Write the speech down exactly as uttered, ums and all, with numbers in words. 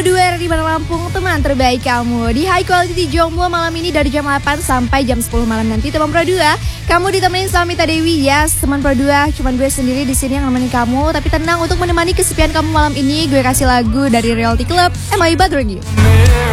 dua di Bandar Lampung, teman terbaik kamu. Di High Quality Jomblo malam ini dari jam delapan sampai jam sepuluh malam nanti, teman Pro dua. Kamu ditemenin sama Mita Dewi, yes, teman Pro dua. Cuman gue sendiri di sini yang nemenin kamu. Tapi tenang, untuk menemani kesepian kamu malam ini, gue kasih lagu dari Realty Club, Am I Bothering You?